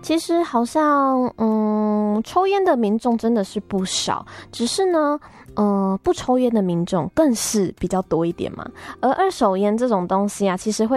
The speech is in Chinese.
其实好像抽烟的民众真的是不少，只是呢不抽烟的民众更是比较多一点嘛。而二手烟这种东西啊，其实会